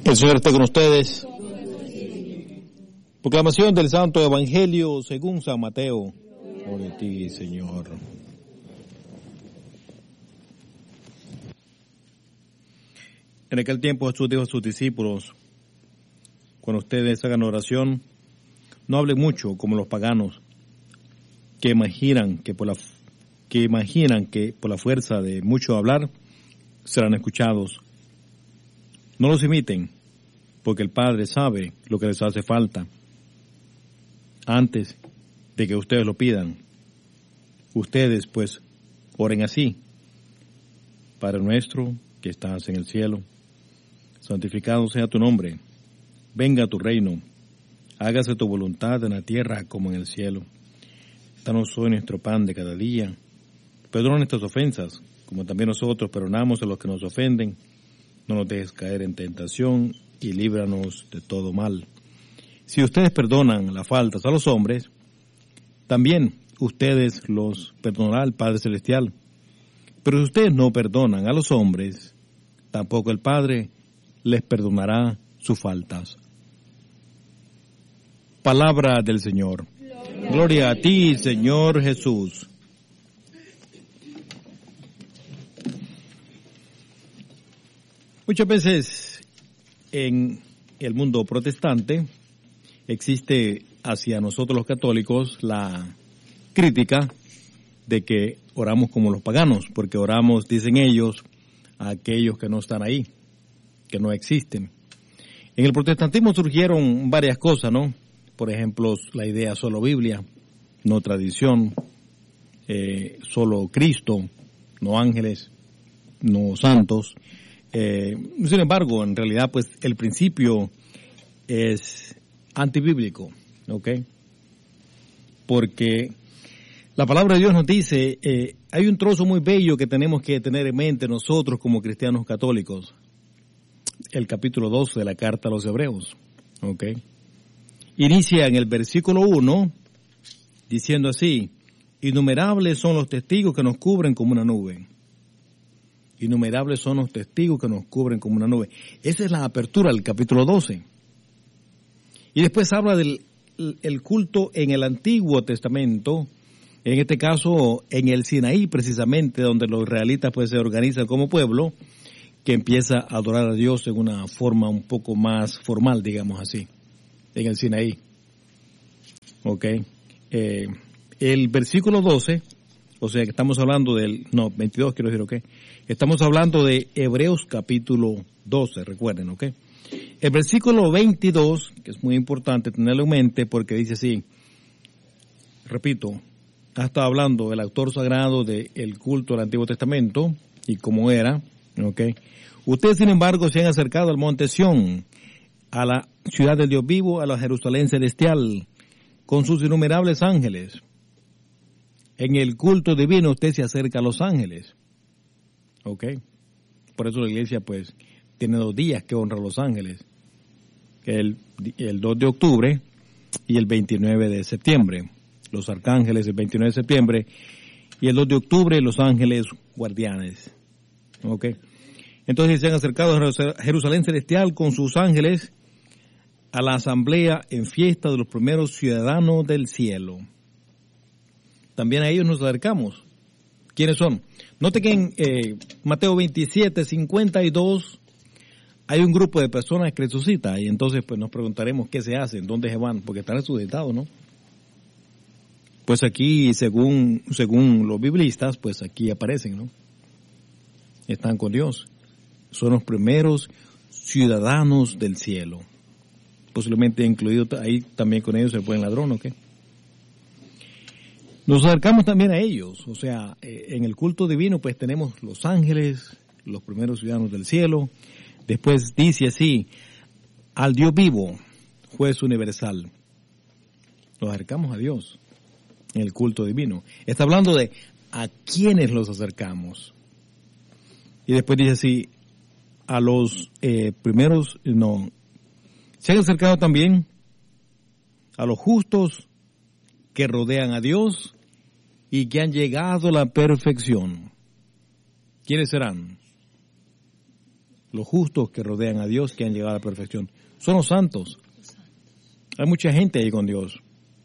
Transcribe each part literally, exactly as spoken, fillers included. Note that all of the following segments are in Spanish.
El Señor esté con ustedes. Proclamación del Santo Evangelio según San Mateo. Gloria a ti, Señor. En aquel tiempo Jesús dijo a sus discípulos: cuando ustedes hagan oración, no hablen mucho como los paganos, que imaginan que por la que imaginan que por la fuerza de mucho hablar serán escuchados. No los imiten, porque el Padre sabe lo que les hace falta antes de que ustedes lo pidan. Ustedes, pues, oren así: Padre nuestro que estás en el cielo, santificado sea tu nombre. Venga tu reino. Hágase tu voluntad en la tierra como en el cielo. Danos hoy nuestro pan de cada día. Perdona nuestras ofensas, como también nosotros perdonamos a los que nos ofenden. No nos dejes caer en tentación y líbranos de todo mal. Si ustedes perdonan las faltas a los hombres, también ustedes los perdonará el Padre Celestial. Pero si ustedes no perdonan a los hombres, tampoco el Padre les perdonará sus faltas. Palabra del Señor. Gloria, Gloria a ti, Señor Jesús. Muchas veces en el mundo protestante existe hacia nosotros los católicos la crítica de que oramos como los paganos, porque oramos, dicen ellos, a aquellos que no están ahí, que no existen. En el protestantismo surgieron varias cosas, ¿no? Por ejemplo, la idea solo Biblia, no tradición, eh, solo Cristo, no ángeles, no santos. Eh, sin embargo, en realidad, pues, el principio es antibíblico, ¿ok? Porque la palabra de Dios nos dice, eh, hay un trozo muy bello que tenemos que tener en mente nosotros como cristianos católicos. El capítulo doce de la carta a los Hebreos, ¿ok? Inicia en el versículo uno diciendo así: innumerables son los testigos que nos cubren como una nube. Innumerables son los testigos que nos cubren como una nube. Esa es la apertura del capítulo doce. Y después habla del el culto en el Antiguo Testamento, en este caso en el Sinaí precisamente, donde los israelitas pues se organizan como pueblo, que empieza a adorar a Dios en una forma un poco más formal, digamos así, en el Sinaí. Ok. Eh, el versículo doce, o sea que estamos hablando del, no, veintidós quiero decir, ok. Estamos hablando de Hebreos capítulo doce, recuerden, ok. El versículo veintidós, que es muy importante tenerlo en mente porque dice así, repito, ha estado hablando el autor sagrado del culto del Antiguo Testamento y cómo era, ok. Ustedes, sin embargo, se han acercado al monte Sión, a la ciudad del Dios vivo, a la Jerusalén celestial, con sus innumerables ángeles. En el culto divino usted se acerca a los ángeles. ¿Ok? Por eso la iglesia pues tiene dos días que honra a los ángeles. El, el dos de octubre y el veintinueve de septiembre. Los arcángeles el veintinueve de septiembre y el dos de octubre los ángeles guardianes. ¿Ok? Entonces se han acercado a Jerusalén celestial con sus ángeles a la asamblea en fiesta de los primeros ciudadanos del cielo. También a ellos nos acercamos. ¿Quiénes son? Note que en eh, Mateo veintisiete, cincuenta y dos hay un grupo de personas que resucita y entonces pues nos preguntaremos qué se hacen, dónde se van, porque están resucitados, ¿no? Pues aquí, según según los biblistas, pues aquí aparecen, ¿no? Están con Dios. Son los primeros ciudadanos del cielo. Posiblemente incluido ahí también con ellos el buen ladrón, ¿ok? Nos acercamos también a ellos, o sea, eh, en el culto divino pues tenemos los ángeles, los primeros ciudadanos del cielo. Después dice así, al Dios vivo, juez universal. Nos acercamos a Dios en el culto divino. Está hablando de a quiénes los acercamos. Y después dice así, a los eh, primeros, no, se han acercado también a los justos que rodean a Dios y que han llegado a la perfección. ¿Quiénes serán? los justos que rodean a Dios, que han llegado a la perfección. Son los santos. Hay mucha gente ahí con Dios.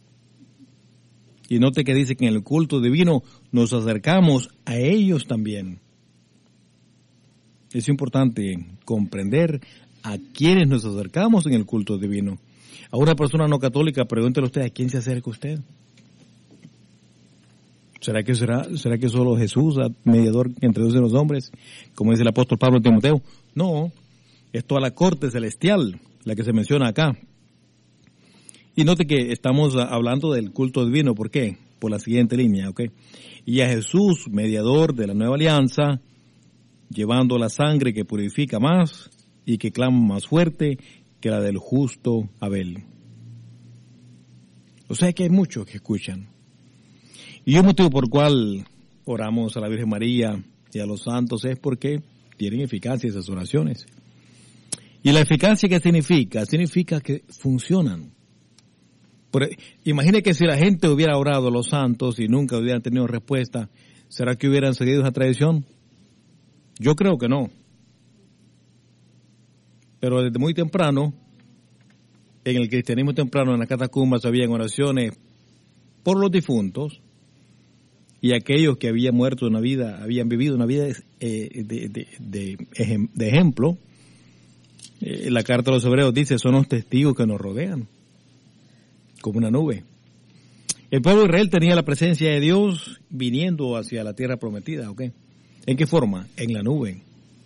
Y note que dice que en el culto divino nos acercamos a ellos también. Es importante comprender a quienes nos acercamos en el culto divino. A una persona no católica, pregúntele usted, ¿a quién se acerca usted? ¿Será que será, será que solo Jesús, mediador entre Dios y los hombres, como dice el apóstol Pablo en Timoteo? No, es toda la corte celestial, la que se menciona acá. Y note que estamos hablando del culto divino, ¿por qué? Por la siguiente línea, ¿ok? Y a Jesús, mediador de la nueva alianza, llevando la sangre que purifica más y que clama más fuerte que la del justo Abel. O sea que hay muchos que escuchan. Y un motivo por el cual oramos a la Virgen María y a los santos es porque tienen eficacia esas oraciones. ¿Y la eficacia qué significa? Significa que funcionan. Por, imagine que si la gente hubiera orado a los santos y nunca hubieran tenido respuesta, ¿será que hubieran seguido esa tradición? Yo creo que no. Pero desde muy temprano, en el cristianismo temprano, en las catacumbas, habían oraciones por los difuntos y aquellos que habían muerto una vida, habían vivido una vida eh, de, de, de, de ejemplo. Eh, la carta de los Hebreos dice, son los testigos que nos rodean, como una nube. El pueblo de Israel tenía la presencia de Dios viniendo hacia la tierra prometida, ¿ok? ¿En qué forma? En la nube.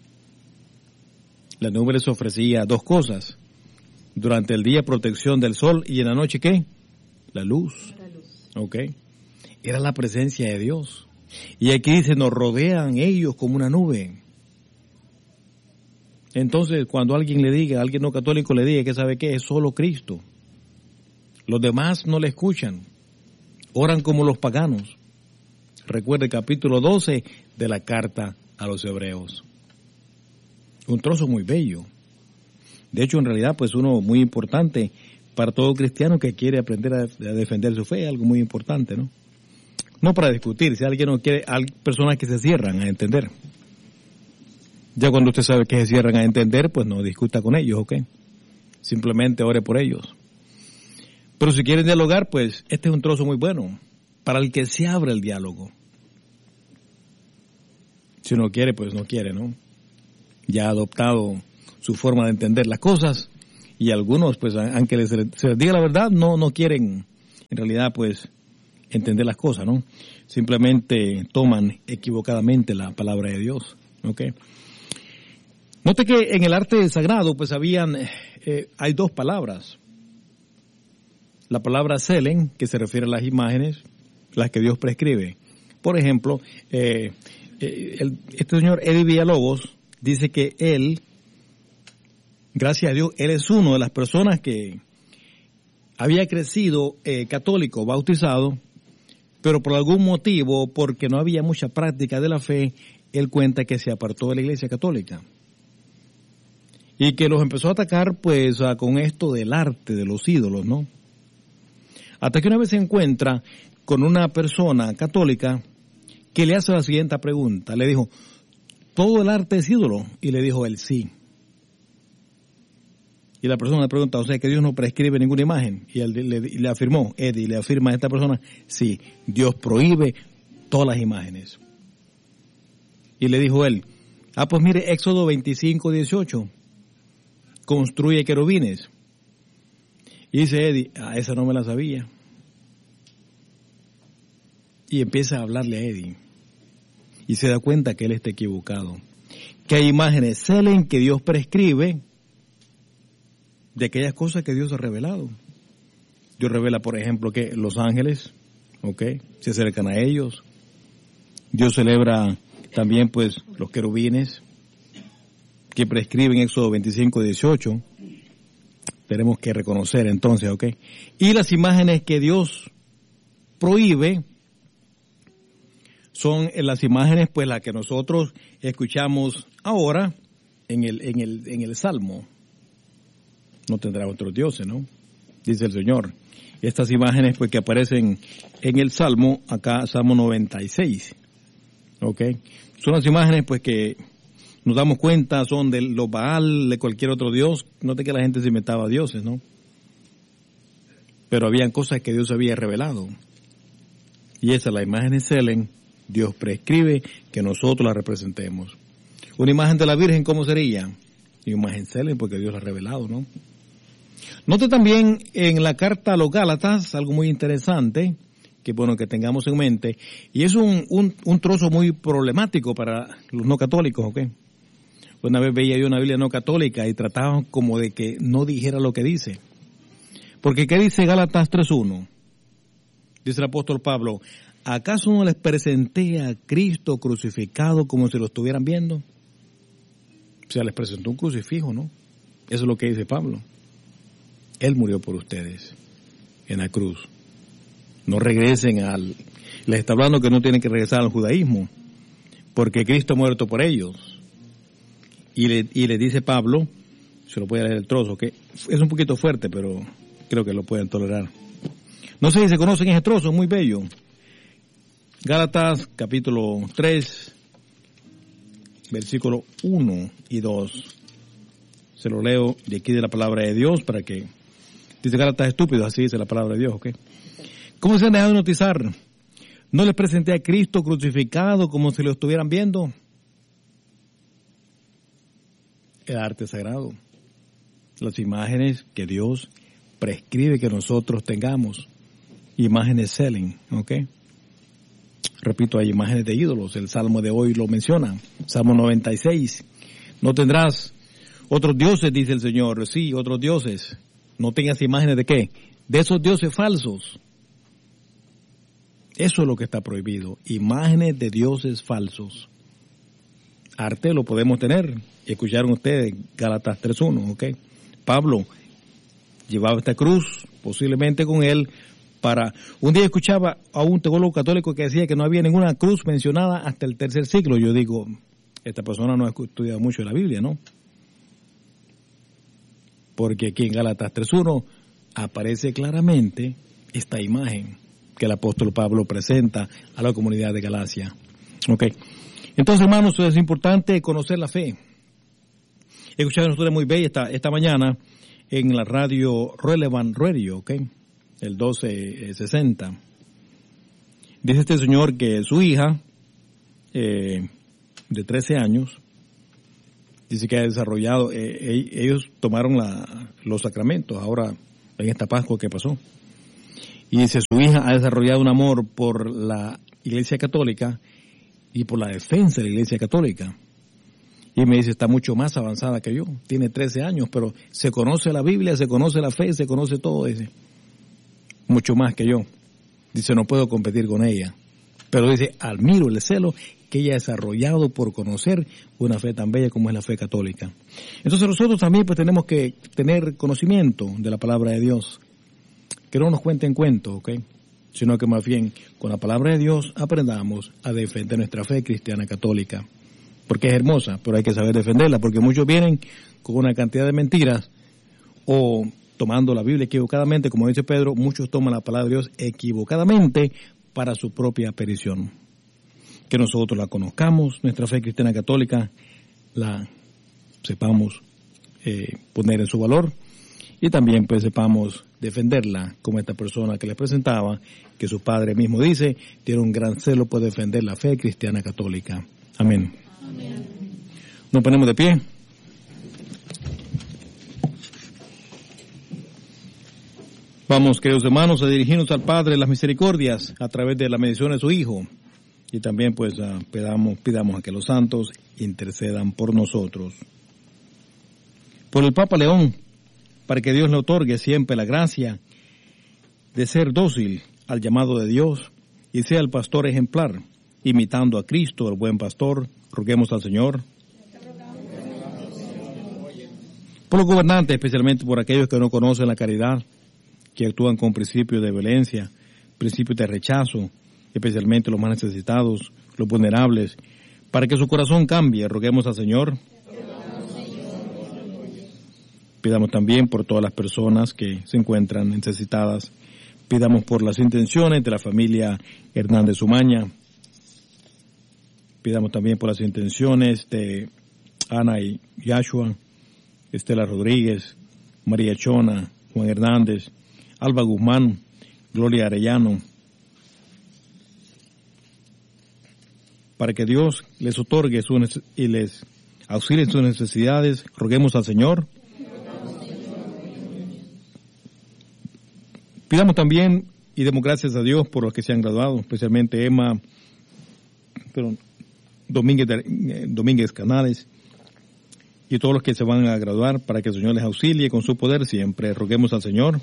La nube les ofrecía dos cosas. Durante el día, protección del sol, y en la noche, ¿qué? La luz. La luz. ¿Ok? Era la presencia de Dios. Y aquí dice, nos rodean ellos como una nube. Entonces, cuando alguien le diga, alguien no católico le diga que sabe qué, es solo Cristo. Los demás no le escuchan. Oran como los paganos. Recuerde el capítulo doce de la carta a los Hebreos. Un trozo muy bello. De hecho, en realidad, pues uno muy importante para todo cristiano que quiere aprender a, a defender su fe, algo muy importante, ¿no? No para discutir, si alguien no quiere, hay personas que se cierran a entender. Ya cuando usted sabe que se cierran a entender, pues no discuta con ellos, ¿ok? Simplemente ore por ellos. Pero si quieren dialogar, pues este es un trozo muy bueno para el que se abre el diálogo. Si uno quiere, pues no quiere, ¿no? Ya ha adoptado su forma de entender las cosas y algunos, pues, aunque se les, se les diga la verdad, no, no quieren, en realidad, pues, entender las cosas, ¿no? Simplemente toman equivocadamente la palabra de Dios, ¿ok? Note que en el arte sagrado, pues, habían, eh, hay dos palabras. La palabra selen, que se refiere a las imágenes, las que Dios prescribe. Por ejemplo, eh, eh, el, este señor Eddie Villalobos dice que él, gracias a Dios, él es uno de las personas que había crecido eh, católico, bautizado, pero por algún motivo, porque no había mucha práctica de la fe, él cuenta que se apartó de la Iglesia Católica. Y que los empezó a atacar, pues, a, con esto del arte, de los ídolos, ¿no? Hasta que una vez se encuentra con una persona católica que le hace la siguiente pregunta. Le dijo, ¿todo el arte es ídolo? Y le dijo él, sí. Y la persona le pregunta, o sea, que Dios no prescribe ninguna imagen. Y él le, le afirmó, Eddie, le afirma a esta persona, sí, Dios prohíbe todas las imágenes. Y le dijo él, ah, pues mire, Éxodo veinticinco, dieciocho, construye querubines. Y dice Eddie, ah, esa no me la sabía. Y empieza a hablarle a Eddie. Y se da cuenta que él está equivocado. Que hay imágenes selen que Dios prescribe de aquellas cosas que Dios ha revelado. Dios revela, por ejemplo, que los ángeles, ¿ok?, se acercan a ellos. Dios celebra también, pues, los querubines que prescriben Éxodo veinticinco, dieciocho. Tenemos que reconocer entonces, ¿ok? Y las imágenes que Dios prohíbe son las imágenes, pues, las que nosotros escuchamos ahora en el, en el, en el Salmo. No tendrá otros dioses, ¿no? Dice el Señor. Estas imágenes, pues, que aparecen en el Salmo, acá, Salmo noventa y seis, ¿ok? Son las imágenes, pues, que nos damos cuenta son de los Baal, de cualquier otro dios. Note que la gente se inventaba dioses, ¿no? Pero habían cosas que Dios había revelado. Y esa es la imagen de Selem. Dios prescribe que nosotros la representemos. Una imagen de la Virgen, ¿cómo sería? Una imagen Selem, porque Dios la ha revelado, ¿no? Note también en la carta a los Gálatas algo muy interesante, que bueno que tengamos en mente, y es un, un, un trozo muy problemático para los no católicos, ¿ok? Una vez veía yo una Biblia no católica y trataban como de que no dijera lo que dice. Porque ¿qué dice Gálatas tres uno? Dice el apóstol Pablo, ¿acaso no les presenté a Cristo crucificado como si lo estuvieran viendo? O sea, les presentó un crucifijo, ¿no? Eso es lo que dice Pablo. Él murió por ustedes en la cruz. No regresen al... Les está hablando que no tienen que regresar al judaísmo, porque Cristo ha muerto por ellos. Y le, y le dice Pablo, se lo voy a leer el trozo, que es un poquito fuerte, pero creo que lo pueden tolerar. No sé si se conocen ese trozo, es muy bello. Gálatas, capítulo tres, versículo uno y dos. Se lo leo de aquí de la palabra de Dios para que... Dice Gálatas estúpidos, así dice la palabra de Dios, ¿ok? ¿Cómo se han dejado hipnotizar? ¿No les presenté a Cristo crucificado como si lo estuvieran viendo? El arte sagrado. Las imágenes que Dios prescribe que nosotros tengamos. Imágenes Selem, ¿ok? Repito, hay imágenes de ídolos. El Salmo de hoy lo menciona. Salmo noventa y seis. No tendrás otros dioses, dice el Señor. Sí, otros dioses. No tengas imágenes de qué? De esos dioses falsos. Eso es lo que está prohibido. Imágenes de dioses falsos. Arte lo podemos tener. Escucharon ustedes Gálatas tres uno, ¿ok? Pablo llevaba esta cruz, posiblemente con él, para... Un día escuchaba a un teólogo católico que decía que no había ninguna cruz mencionada hasta el tercer siglo. Yo digo, esta persona no ha estudiado mucho la Biblia, ¿no? Porque aquí en Gálatas tres uno aparece claramente esta imagen que el apóstol Pablo presenta a la comunidad de Galacia. Ok. Entonces, hermanos, es importante conocer la fe. He escuchado una historia muy bella esta, esta mañana en la radio Relevant Radio, ok, el doce sesenta. Dice este señor que su hija, eh, de trece años, dice que ha desarrollado, eh, ellos tomaron la, los sacramentos ahora en esta Pascua que pasó. Y dice, su hija ha desarrollado un amor por la Iglesia Católica y por la defensa de la Iglesia Católica. Y me dice, está mucho más avanzada que yo. Tiene trece años, pero se conoce la Biblia, se conoce la fe, se conoce todo. Dice, mucho más que yo. Dice, no puedo competir con ella. Pero dice, admiro el celo que ella ha desarrollado por conocer una fe tan bella como es la fe católica. Entonces nosotros también pues tenemos que tener conocimiento de la palabra de Dios. Que no nos cuenten cuentos, ¿ok? Sino que más bien con la palabra de Dios aprendamos a defender nuestra fe cristiana católica. Porque es hermosa, pero hay que saber defenderla, porque muchos vienen con una cantidad de mentiras o tomando la Biblia equivocadamente, como dice Pedro, muchos toman la palabra de Dios equivocadamente para su propia perdición. Que nosotros la conozcamos, nuestra fe cristiana católica, la sepamos eh, poner en su valor y también pues sepamos defenderla, como esta persona que les presentaba, que su padre mismo dice, tiene un gran celo por defender la fe cristiana católica. Amén. Amén. Nos ponemos de pie. Vamos, queridos hermanos, a dirigirnos al Padre de las misericordias a través de la medición de su Hijo. Y también pues uh, pidamos, pidamos a que los santos intercedan por nosotros. Por el Papa León, para que Dios le otorgue siempre la gracia de ser dócil al llamado de Dios y sea el pastor ejemplar, imitando a Cristo, el buen pastor. Roguemos al Señor. Por los gobernantes, especialmente por aquellos que no conocen la caridad, que actúan con principios de violencia, principios de rechazo, especialmente los más necesitados, los vulnerables, para que su corazón cambie. Roguemos al Señor. Pidamos también por todas las personas que se encuentran necesitadas. Pidamos por las intenciones de la familia Hernández Umaña. Pidamos también por las intenciones de Ana y Yashua, Estela Rodríguez, María Chona, Juan Hernández, Alba Guzmán, Gloria Arellano, para que Dios les otorgue su y les auxilie en sus necesidades. Roguemos al Señor. Pidamos también y demos gracias a Dios por los que se han graduado, especialmente Emma perdón, Domínguez, eh, Domínguez Canales y todos los que se van a graduar, para que el Señor les auxilie con su poder siempre. Roguemos al Señor.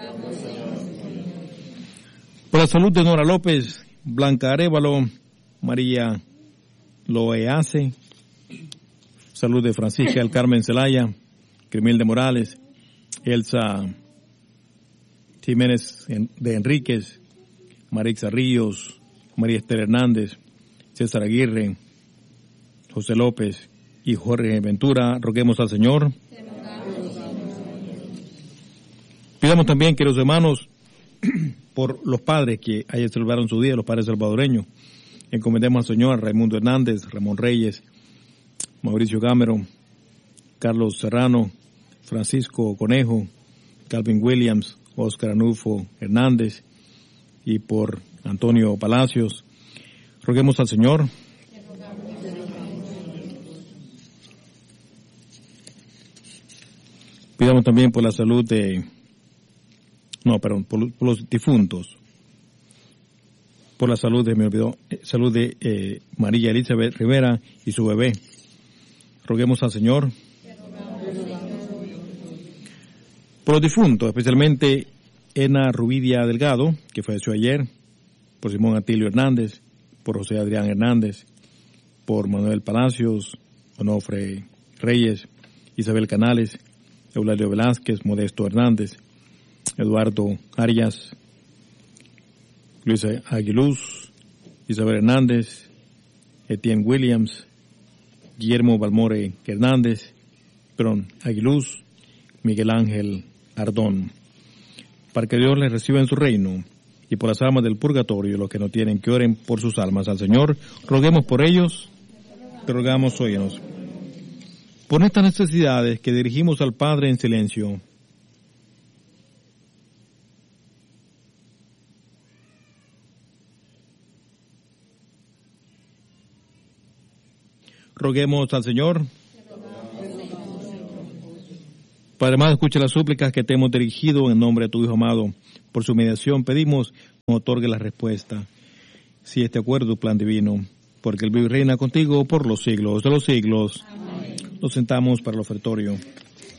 Por la salud de Nora López, Blanca Arévalo, María Loeace, salud de Francisca del Carmen Zelaya, Crimil de Morales, Elsa Jiménez de Enríquez, Marixa Ríos, María Esther Hernández, César Aguirre, José López y Jorge Ventura. Roguemos al Señor. Pidamos también, queridos hermanos, por los padres que ayer celebraron su día, los padres salvadoreños. Encomendemos al Señor a Raimundo Hernández, Ramón Reyes, Mauricio Gámero, Carlos Serrano, Francisco Conejo, Calvin Williams, Oscar Anulfo Hernández y por Antonio Palacios. Roguemos al Señor. Pidamos también por la salud de, no, perdón, por, por los difuntos. Por la salud de, me olvidó, salud de eh, María Elizabeth Rivera y su bebé. Roguemos al Señor. Por los difuntos, especialmente Ena Rubidia Delgado, que falleció ayer, por Simón Atilio Hernández, por José Adrián Hernández, por Manuel Palacios, Onofre Reyes, Isabel Canales, Eulalio Velázquez, Modesto Hernández, Eduardo Arias, Luis Aguiluz, Isabel Hernández, Etienne Williams, Guillermo Balmore Hernández, perdón, Aguiluz, Miguel Ángel Ardón, para que Dios les reciba en su reino, y por las almas del purgatorio, los que no tienen, que oren por sus almas al Señor. Roguemos por ellos, te rogamos, óyenos. Por estas necesidades que dirigimos al Padre en silencio, roguemos al Señor. Padre amado, escucha las súplicas que te hemos dirigido en nombre de tu Hijo amado. Por su mediación pedimos que nos otorgue la respuesta, si este acuerdo tu plan divino, porque Él vive y reina contigo por los siglos de los siglos. Amén. Nos sentamos para el ofertorio.